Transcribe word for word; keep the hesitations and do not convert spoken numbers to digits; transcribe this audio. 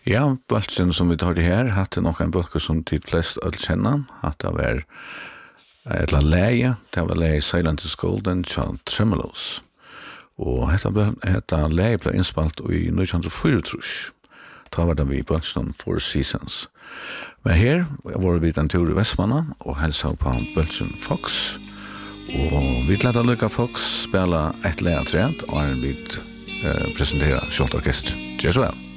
Ja, bølsen som vi tar det her, hatt det nok en bølke som tid flest øl kjenner, hatt det var et eller annet leie, det var leie Silent is Golden, Charles Tremolos. Og dette leie ble innspalt i nitton fyrtiofyra. Da var det vi bølsen Four Seasons. Men her var vi den tur i Vestmanna, og hälsa på bølsen Fox. Og vi lærte Luka Fox spela et leie trent, og han vil eh, presentere Kjolt Orkester. Gjør så vel.